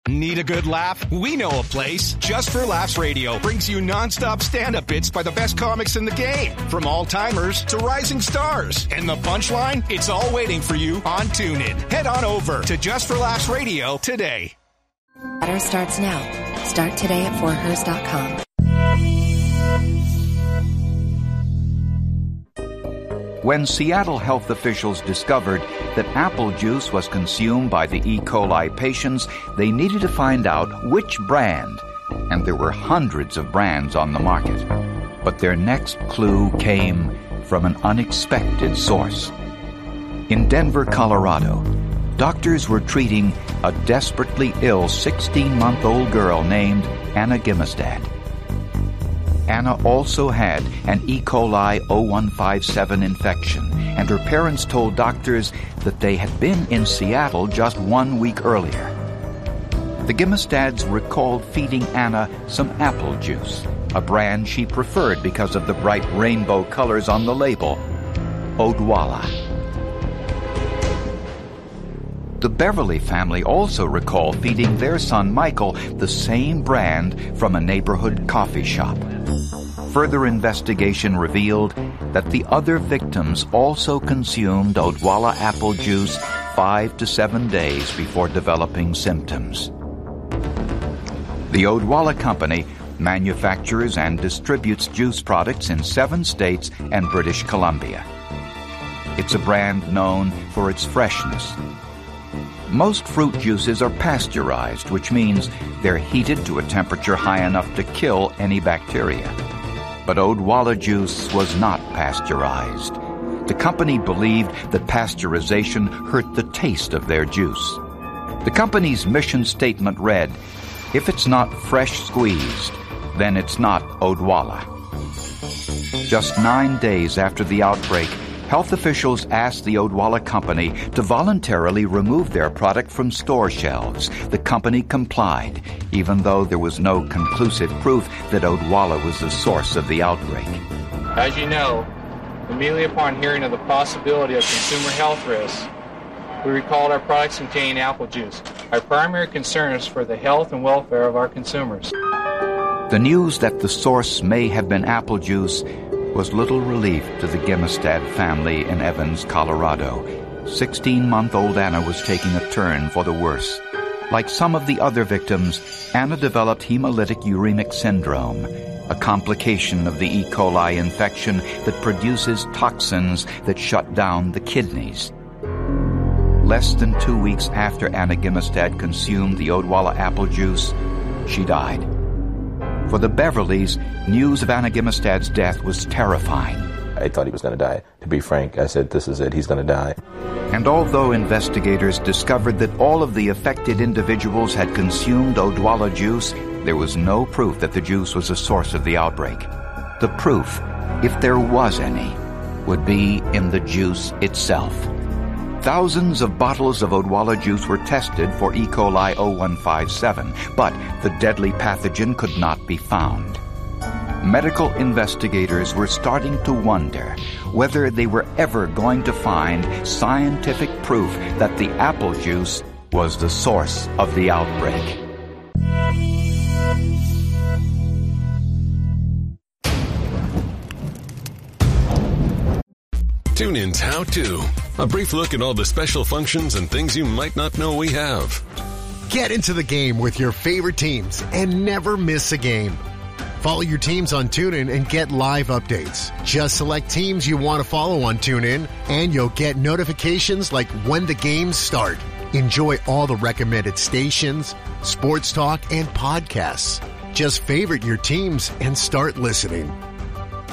Need a good laugh? We know a place. Just for Laughs Radio brings you nonstop stand-up bits by the best comics in the game. From all-timers to rising stars. And the punchline? It's all waiting for you on TuneIn. Head on over to Just for Laughs Radio today. Better starts now. Start today at forhers.com. When Seattle health officials discovered that apple juice was consumed by the E. coli patients, they needed to find out which brand, and there were hundreds of brands on the market. But their next clue came from an unexpected source. In Denver, Colorado, doctors were treating a desperately ill 16-month-old girl named Anna Gimestad. Anna also had an E. coli 0157 infection, and her parents told doctors that they had been in Seattle just 1 week earlier. The Gimestads recalled feeding Anna some apple juice, a brand she preferred because of the bright rainbow colors on the label, Odwalla. The Beverly family also recalled feeding their son Michael the same brand from a neighborhood coffee shop. Further investigation revealed that the other victims also consumed Odwalla apple juice 5 to 7 days before developing symptoms. The Odwalla Company manufactures and distributes juice products in 7 states and British Columbia. It's a brand known for its freshness. Most fruit juices are pasteurized, which means they're heated to a temperature high enough to kill any bacteria. But Odwalla juice was not pasteurized. The company believed that pasteurization hurt the taste of their juice. The company's mission statement read, "If it's not fresh squeezed, then it's not Odwalla." Just 9 days after the outbreak, health officials asked the Odwalla Company to voluntarily remove their product from store shelves. The company complied, even though there was no conclusive proof that Odwalla was the source of the outbreak. As you know, immediately upon hearing of the possibility of consumer health risks, we recalled our products containing apple juice. Our primary concern is for the health and welfare of our consumers. The news that the source may have been apple juice was little relief to the Gimestad family in Evans, Colorado. 16-month-old Anna was taking a turn for the worse. Like some of the other victims, Anna developed hemolytic uremic syndrome, a complication of the E. coli infection that produces toxins that shut down the kidneys. Less than 2 weeks after Anna Gimestad consumed the Odwalla apple juice, she died. For the Beverleys, news of Anna Gimestad's death was terrifying. I thought he was going to die. To be frank, I said, this is it, he's going to die. And although investigators discovered that all of the affected individuals had consumed Odwalla juice, there was no proof that the juice was the source of the outbreak. The proof, if there was any, would be in the juice itself. Thousands of bottles of Odwalla juice were tested for E. coli 0157, but the deadly pathogen could not be found. Medical investigators were starting to wonder whether they were ever going to find scientific proof that the apple juice was the source of the outbreak. TuneIn's How To. A brief look at all the special functions and things you might not know we have. Get into the game with your favorite teams and never miss a game. Follow your teams on TuneIn and get live updates. Just select teams you want to follow on TuneIn, and you'll get notifications like when the games start. Enjoy all the recommended stations, sports talk, and podcasts. Just favorite your teams and start listening.